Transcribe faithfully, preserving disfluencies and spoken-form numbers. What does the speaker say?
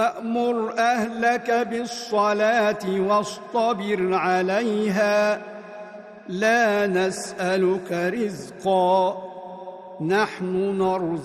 وأمر أهلك بالصلاة واصطبر عليها لا نسألك رزقا نحن نرزقك